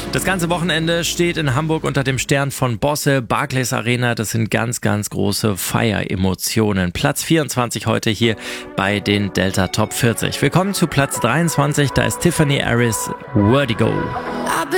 Das ganze Wochenende steht in Hamburg unter dem Stern von Bosse, Barclays Arena. Das sind ganz, ganz große Feieremotionen. Platz 24 heute hier bei den Delta Top 40. Willkommen zu Platz 23. Da ist Tiffany Harris, Vertigo.